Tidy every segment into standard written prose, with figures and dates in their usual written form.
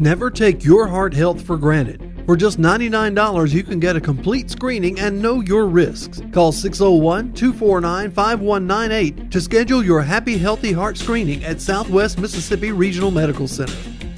Never take your heart health for granted. For just $99, you can get a complete screening and know your risks. Call 601-249-5198 to schedule your Happy Healthy Heart screening at Southwest Mississippi Regional Medical Center.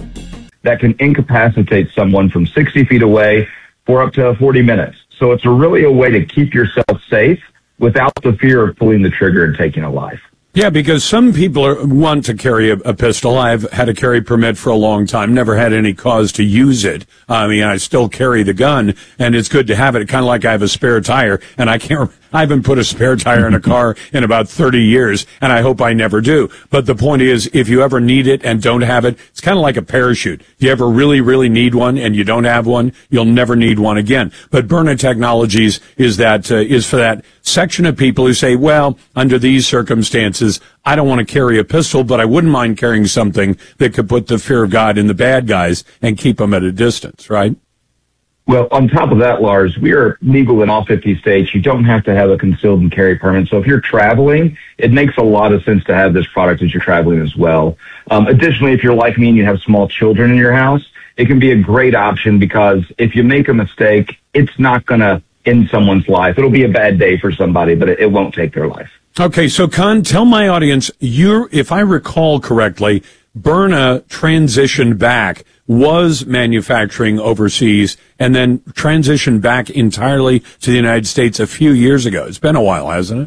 That can incapacitate someone from 60 feet away for up to 40 minutes. So it's really a way to keep yourself safe without the fear of pulling the trigger and taking a life. Yeah, because some people want to carry a pistol. I've had a carry permit for a long time, never had any cause to use it. I mean, I still carry the gun, and it's good to have it, kind of like I have a spare tire, and I haven't put a spare tire in a car in about 30 years, and I hope I never do. But the point is, if you ever need it and don't have it, it's kind of like a parachute. If you ever really, really need one and you don't have one, you'll never need one again. But Byrna Technologies is for that section of people who say, well, under these circumstances, I don't want to carry a pistol, but I wouldn't mind carrying something that could put the fear of God in the bad guys and keep them at a distance, right? Well, on top of that, Lars, we are legal in all 50 states. You don't have to have a concealed and carry permit. So if you're traveling, it makes a lot of sense to have this product as you're traveling as well. Additionally, if you're like me and you have small children in your house, it can be a great option because if you make a mistake, it's not going to end someone's life. It'll be a bad day for somebody, but it won't take their life. Okay, so Con, tell my audience, if I recall correctly, Byrna transitioned back, was manufacturing overseas, and then transitioned back entirely to the United States a few years ago. It's been a while, hasn't it?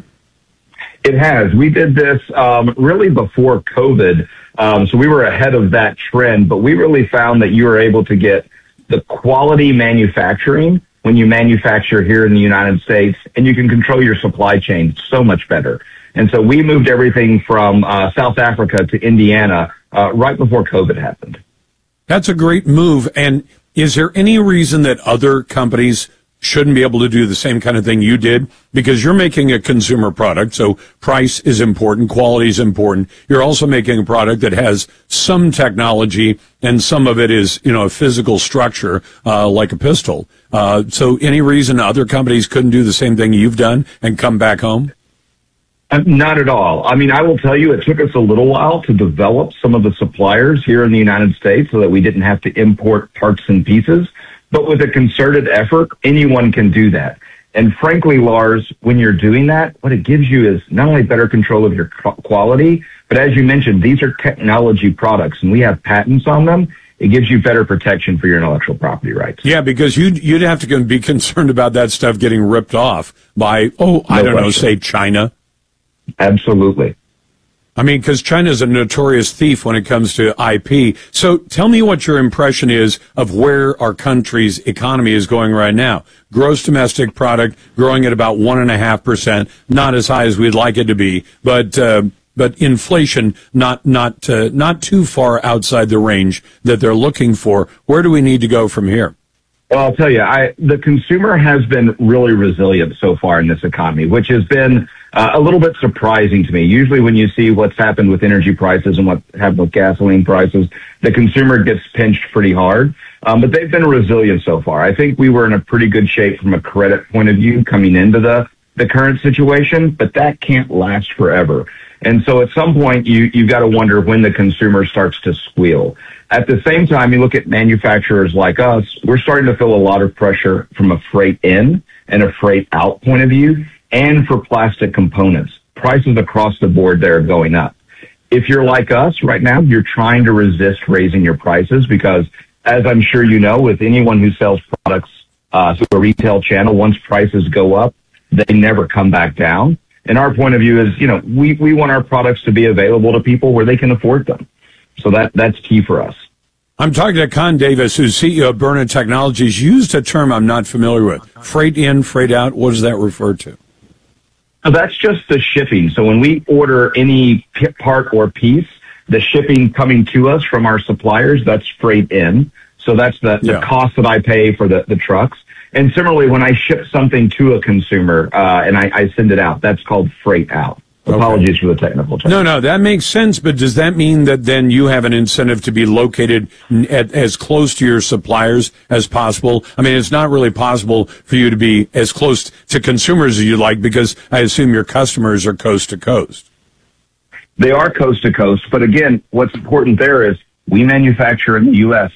It has. We did this really before COVID, so we were ahead of that trend, but we really found that you were able to get the quality manufacturing when you manufacture here in the United States, and you can control your supply chain so much better. And so we moved everything from South Africa to Indiana right before COVID happened. That's a great move. And is there any reason that other companies shouldn't be able to do the same kind of thing you did? Because you're making a consumer product, so price is important, quality is important. You're also making a product that has some technology, and some of it is, a physical structure, like a pistol. So any reason other companies couldn't do the same thing you've done and come back home? Not at all. I mean, I will tell you, it took us a little while to develop some of the suppliers here in the United States so that we didn't have to import parts and pieces. But with a concerted effort, anyone can do that. And frankly, Lars, when you're doing that, what it gives you is not only better control of your quality, but as you mentioned, these are technology products and we have patents on them. It gives you better protection for your intellectual property rights. Yeah, because you'd have to be concerned about that stuff getting ripped off by, say China. Absolutely. I mean, because China's a notorious thief when it comes to IP. So tell me what your impression is of where our country's economy is going right now. Gross domestic product growing at about 1.5%, not as high as we'd like it to be, but inflation not too far outside the range that they're looking for. Where do we need to go from here? Well, I'll tell you, the consumer has been really resilient so far in this economy, which has been a little bit surprising to me. Usually when you see what's happened with energy prices and what happened with gasoline prices, the consumer gets pinched pretty hard. But they've been resilient so far. I think we were in a pretty good shape from a credit point of view coming into the current situation, but that can't last forever. And so at some point, you've got to wonder when the consumer starts to squeal. At the same time, you look at manufacturers like us, we're starting to feel a lot of pressure from a freight in and a freight out point of view, and for plastic components. Prices across the board there are going up. If you're like us right now, you're trying to resist raising your prices because, as I'm sure you know, with anyone who sells products through a retail channel, once prices go up, they never come back down. And our point of view is, we want our products to be available to people where they can afford them. So that's key for us. I'm talking to Con Davis, who's CEO of Byrna Technologies. Used a term I'm not familiar with. Freight in, freight out. What does that refer to? That's just the shipping. So when we order any part or piece, the shipping coming to us from our suppliers, that's freight in. So that's the cost that I pay for the trucks. And similarly, when I ship something to a consumer and I send it out, that's called freight out. Apologies for the technical term. No, that makes sense. But does that mean that then you have an incentive to be located as close to your suppliers as possible? I mean, it's not really possible for you to be as close to consumers as you like because I assume your customers are coast to coast. They are coast to coast. But again, what's important there is we manufacture in the U.S.